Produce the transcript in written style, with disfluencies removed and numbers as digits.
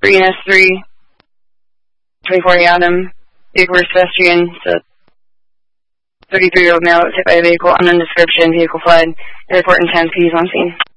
Green S3, 2040 Adam, vehicle versus pedestrian, so 33-year-old male was hit by a vehicle, unknown description, vehicle fled, airport and 10 P's on scene.